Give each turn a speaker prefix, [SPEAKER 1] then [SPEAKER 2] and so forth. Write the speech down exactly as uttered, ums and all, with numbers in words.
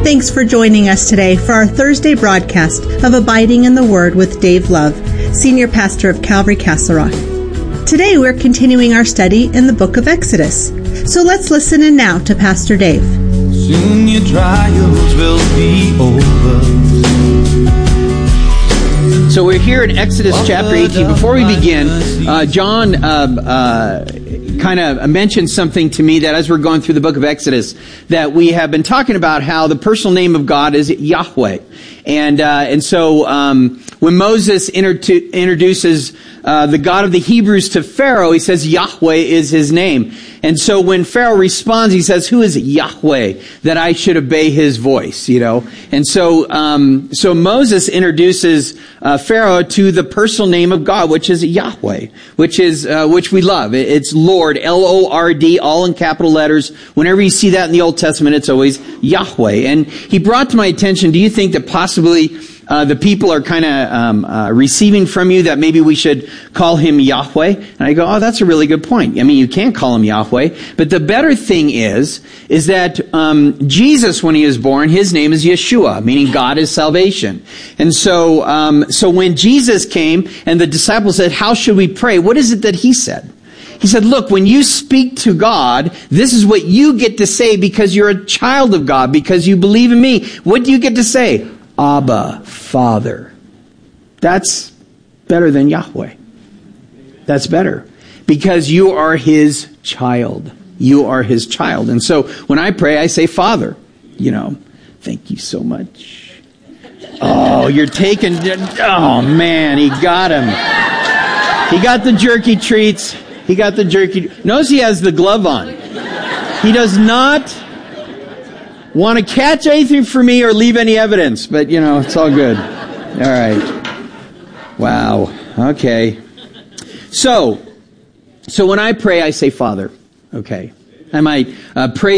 [SPEAKER 1] Thanks for joining us today for our Thursday broadcast of Abiding in the Word with Dave Love, Senior Pastor of Calvary Castle Rock. Today we're continuing our study in the book of Exodus. So let's listen in now to Pastor Dave.
[SPEAKER 2] Soon your trials will be over.
[SPEAKER 3] So we're here in Exodus chapter eighteen. Before we begin, uh, John uh, uh, kind of mentioned something to me that as we're going through the book of Exodus, that we have been talking about how the personal name of God is Yahweh. And uh, and so um, when Moses inter- introduces uh, the God of the Hebrews to Pharaoh, he says Yahweh is his name. And so when Pharaoh responds, he says, "Who is Yahweh that I should obey his voice?" You know. And so um, so Moses introduces uh, Pharaoh to the personal name of God, which is Yahweh, which is uh, which we love. It's Lord, L O R D, all in capital letters. Whenever you see that in the Old Testament, it's always Yahweh. And he brought to my attention, do you think that possibly Uh, the people are kind of um, uh, receiving from you that maybe we should call him Yahweh? And I go, oh, that's a really good point. I mean, you can't call him Yahweh. But the better thing is, is that um, Jesus, when he was born, his name is Yeshua, meaning God is salvation. And so, um, so when Jesus came and the disciples said, how should we pray? What is it that he said? He said, look, when you speak to God, this is what you get to say because you're a child of God, because you believe in me. What do you get to say? Abba, Father. That's better than Yahweh. That's better. Because you are his child. You are his child. And so when I pray, I say Father. You know, thank you so much. Oh, you're taking... Oh, man, he got him. He got the jerky treats. He got the jerky... Notice he has the glove on. He does not... want to catch anything for me or leave any evidence, but you know, it's all good. All right. Wow. Okay. So, so when I pray, I say Father. Okay. I might uh, pray